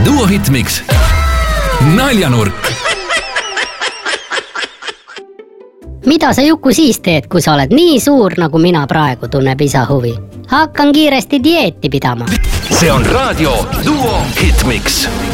Duo Hitmix. Naljanurk. Mida sa, Juku, siis teed, kui sa oled nii suur, nagu mina praegu, tunneb isa huvi? Hakkan kiiresti dieeti pidama. See on raadio Duo Hitmix.